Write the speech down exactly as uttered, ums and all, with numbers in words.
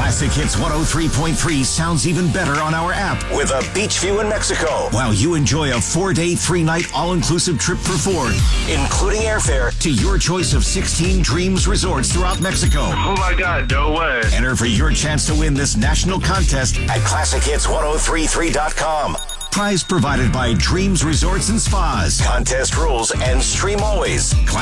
Classic Hits one oh three point three sounds even better on our app with a beach view in Mexico, while you enjoy a four-day, three-night all-inclusive trip for four, including airfare to your choice of sixteen Dreams resorts throughout Mexico. Oh my God, no way. Enter for your chance to win this national contest at classic hits one oh three three dot com. Prize provided by Dreams Resorts and Spas. Contest rules and stream always.